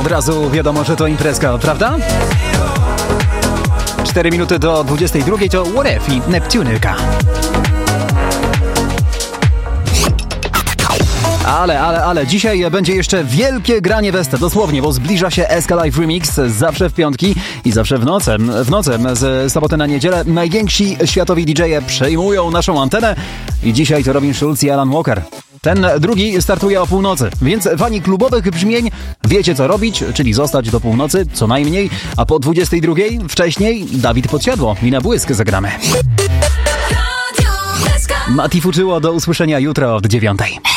Od razu wiadomo, że to imprezka, prawda? 4 minuty do 22 to What If i Neptunyka. Ale dzisiaj będzie jeszcze wielkie granie Westa, dosłownie, bo zbliża się SK Live Remix zawsze w piątki i zawsze w nocy z soboty na niedzielę. Najwięksi światowi DJ-e przejmują naszą antenę i dzisiaj to Robin Schulz i Alan Walker. Ten drugi startuje o północy, więc fani klubowych brzmień wiecie co robić, czyli zostać do północy co najmniej, a po 22 wcześniej Dawid Podsiadło i na błysk zagramy. Mati Fuczyło, do usłyszenia jutro od 9.